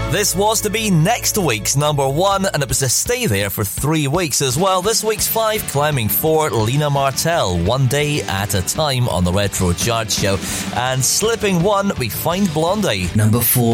This was to be next week's number 1, and it was to stay there for 3 weeks as well. This week's 5, climbing 4, Lena Martell, One Day at a Time on the Retro Chart Show. And slipping 1, we find Blondie. Number 4.